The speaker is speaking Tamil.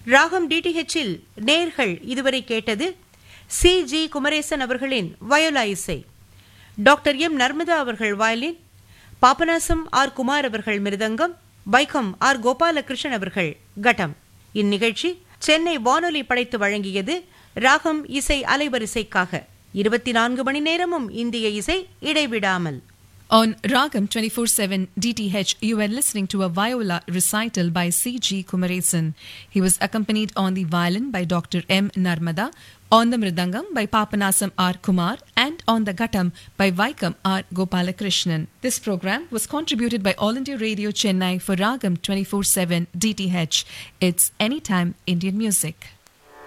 ராகம் டிடிஹெச்சில் நேர்கள் இதுவரை கேட்டது சி.ஜி. குமரேசன் அவர்களின் வயோலா இசை, டாக்டர் எம். நர்மதா அவர்கள் வயலின், பாபநாசம் ஆர். குமார் அவர்கள் மிருதங்கம், வைக்கம் ஆர். கோபாலகிருஷ்ணன் அவர்கள் கடம். இந்நிகழ்ச்சி சென்னை வானொலி படைத்து வழங்கியது. ராகம் இசை அலைவரிசைக்காக 24 மணி நேரமும் இந்திய இசை இடைவிடாமல். On Ragam 24/7 DTH, you were listening to a viola recital by C.G. Kumaresan. He was accompanied on the violin by Dr. M. Narmada, on the mridangam by Papanasam R. Kumar, and on the ghattam by Vaikam R. Gopalakrishnan. This program was contributed by All India Radio Chennai for Ragam 24/7 DTH. It's Anytime Indian Music.